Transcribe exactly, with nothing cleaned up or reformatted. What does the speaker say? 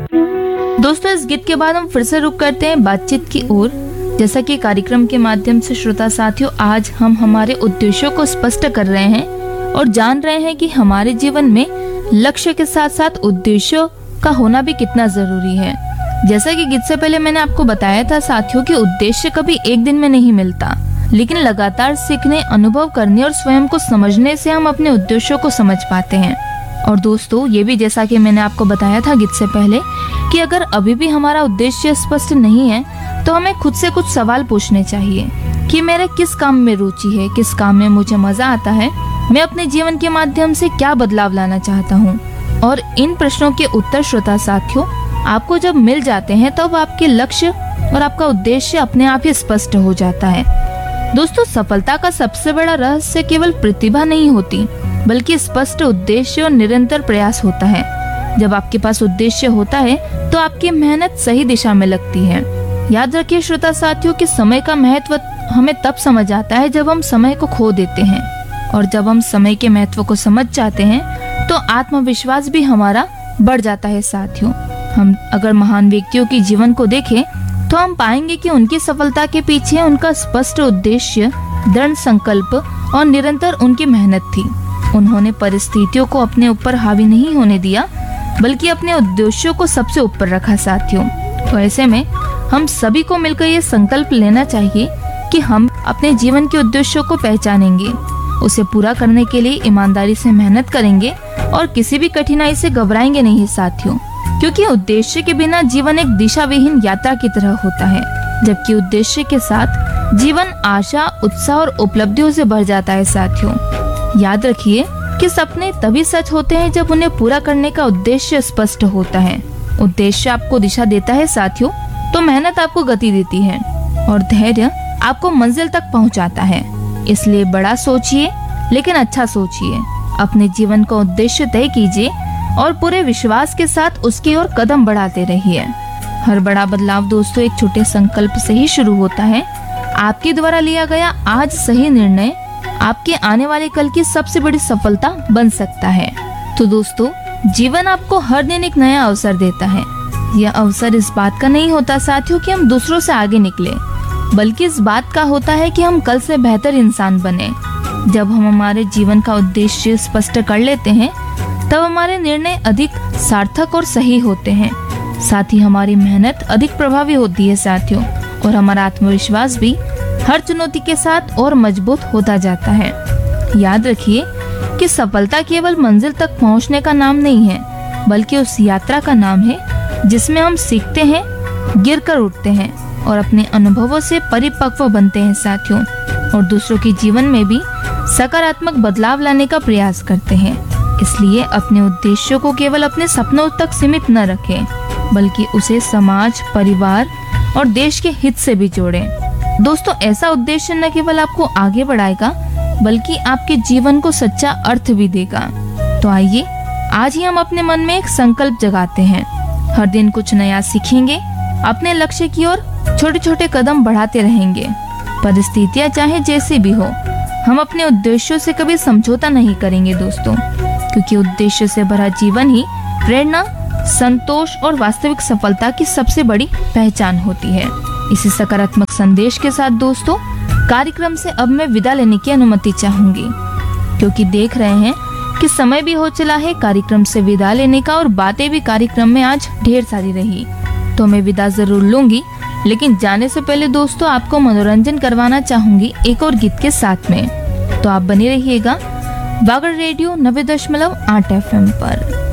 दोस्तों, इस गीत के बाद हम फिर से रुक करते हैं बातचीत की ओर। जैसा कि कार्यक्रम के माध्यम से श्रोता साथियों, आज हम हमारे उद्देश्यों को स्पष्ट कर रहे हैं और जान रहे हैं कि हमारे जीवन में लक्ष्य के साथ साथ उद्देश्यों का होना भी कितना जरूरी है। जैसा कि गीत से पहले मैंने आपको बताया था साथियों कि उद्देश्य कभी एक दिन में नहीं मिलता, लेकिन लगातार सीखने, अनुभव करने और स्वयं को समझने से हम अपने उद्देश्यों को समझ पाते हैं। और दोस्तों, ये भी जैसा कि मैंने आपको बताया था गीत से पहले कि अगर अभी भी हमारा उद्देश्य स्पष्ट नहीं है तो हमें खुद से कुछ सवाल पूछने चाहिए कि मेरे किस काम में रुचि है, किस काम में मुझे मजा आता है, मैं अपने जीवन के माध्यम से क्या बदलाव लाना चाहता हूँ। और इन प्रश्नों के उत्तर श्रोता साथियों आपको जब मिल जाते हैं तब तो आपके लक्ष्य और आपका उद्देश्य अपने आप ही स्पष्ट हो जाता है। दोस्तों, सफलता का सबसे बड़ा रहस्य केवल प्रतिभा नहीं होती, बल्कि स्पष्ट उद्देश्य और निरंतर प्रयास होता है। जब आपके पास उद्देश्य होता है तो आपकी मेहनत सही दिशा में लगती है। याद रखिए श्रोता साथियों कि समय का महत्व हमें तब समझ आता है जब हम समय को खो देते हैं, और जब हम समय के महत्व को समझ जाते हैं तो आत्मविश्वास भी हमारा बढ़ जाता है। साथियों, हम अगर महान व्यक्तियों के जीवन को देखें तो हम पाएंगे कि उनकी सफलता के पीछे उनका स्पष्ट उद्देश्य, दृढ़ संकल्प और निरंतर उनकी मेहनत थी। उन्होंने परिस्थितियों को अपने ऊपर हावी नहीं होने दिया, बल्कि अपने उद्देश्यों को सबसे ऊपर रखा। साथियों, तो ऐसे में हम सभी को मिलकर ये संकल्प लेना चाहिए कि हम अपने जीवन के उद्देश्यों को पहचानेंगे, उसे पूरा करने के लिए ईमानदारी से मेहनत करेंगे और किसी भी कठिनाई से घबराएंगे नहीं साथियों, क्योंकि उद्देश्य के बिना जीवन एक दिशा विहीन यात्रा की तरह होता है, जबकि उद्देश्य के साथ जीवन आशा, उत्साह और उपलब्धियों से भर जाता है। साथियों, याद रखिए कि सपने तभी सच होते हैं जब उन्हें पूरा करने का उद्देश्य स्पष्ट होता है। उद्देश्य आपको दिशा देता है साथियों, तो मेहनत आपको गति देती है और धैर्य आपको मंजिल तक पहुंचाता है। इसलिए बड़ा सोचिए, लेकिन अच्छा सोचिए। अपने जीवन का उद्देश्य तय कीजिए और पूरे विश्वास के साथ उसकी ओर कदम बढ़ाते रहिए। हर बड़ा बदलाव दोस्तों एक छोटे संकल्प से ही शुरू होता है। आपके द्वारा लिया गया आज सही निर्णय आपके आने वाले कल की सबसे बड़ी सफलता बन सकता है। तो दोस्तों, जीवन आपको हर दिन एक नया अवसर देता है। यह अवसर इस बात का नहीं होता साथियों कि हम दूसरों से आगे निकले, बल्कि इस बात का होता है कि हम कल से बेहतर इंसान बने। जब हम हमारे जीवन का उद्देश्य स्पष्ट कर लेते हैं तब हमारे निर्णय अधिक सार्थक और सही होते हैं। साथ ही हमारी मेहनत अधिक प्रभावी होती है साथियों, और हमारा आत्मविश्वास भी हर चुनौती के साथ और मजबूत होता जाता है। याद रखिए कि सफलता केवल मंजिल तक पहुंचने का नाम नहीं है, बल्कि उस यात्रा का नाम है जिसमें हम सीखते हैं, गिरकर उठते हैं और अपने अनुभवों से परिपक्व बनते हैं साथियों, और दूसरों के जीवन में भी सकारात्मक बदलाव लाने का प्रयास करते हैं। इसलिए अपने उद्देश्यों को केवल अपने सपनों तक सीमित न रखें, बल्कि उसे समाज, परिवार और देश के हित से भी जोड़ें। दोस्तों, ऐसा उद्देश्य न केवल आपको आगे बढ़ाएगा, बल्कि आपके जीवन को सच्चा अर्थ भी देगा। तो आइए आज ही हम अपने मन में एक संकल्प जगाते हैं। हर दिन कुछ नया सीखेंगे, अपने लक्ष्य की ओर छोटे छोटे कदम बढ़ाते रहेंगे। परिस्थितियां चाहे जैसी भी हो, हम अपने उद्देश्यों से कभी समझौता नहीं करेंगे दोस्तों, क्योंकि उद्देश्य से भरा जीवन ही प्रेरणा, संतोष और वास्तविक सफलता की सबसे बड़ी पहचान होती है। इसी सकारात्मक संदेश के साथ दोस्तों, कार्यक्रम से अब मैं विदा लेने की अनुमति चाहूंगी, क्योंकि देख रहे हैं कि समय भी हो चला है कार्यक्रम से विदा लेने का, और बातें भी कार्यक्रम में आज ढेर सारी रही। तो मैं विदा जरूर लूंगी, लेकिन जाने से पहले दोस्तों आपको मनोरंजन करवाना चाहूंगी एक और गीत के साथ में। तो आप बने रहिएगा वागड़ रेडियो नब्बे दशमलव आठ एफ एम पर।